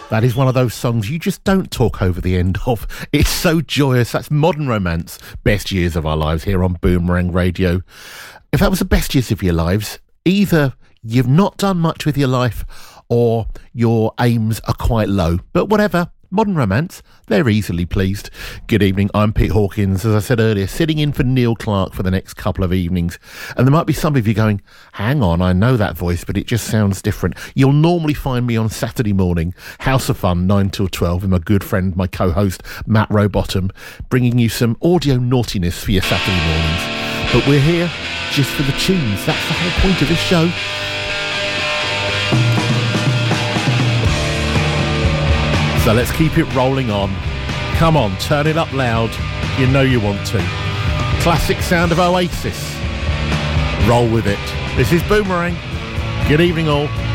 That is one of those songs you just don't talk over the end of. It's so joyous. That's Modern Romance, Best Years of Our Lives here on Boomerang Radio. If that was the best years of your lives, either you've not done much with your life or your aims are quite low. But whatever, Modern Romance, they're easily pleased. Good evening, I'm Pete Hawkins, as I said earlier, sitting in for Neil Clark for the next couple of evenings. And there might be some of you going, hang on, I know that voice, but it just sounds different. You'll normally find me on Saturday morning, House of Fun, 9 till 12, with my good friend, my co-host, Matt Rowbottom, bringing you some audio naughtiness for your Saturday mornings. But we're here just for the tunes. That's the whole point of this show. So let's keep it rolling on. Come on, turn it up loud. You know you want to. Classic sound of Oasis. Roll with it. This is Boomerang. Good evening all.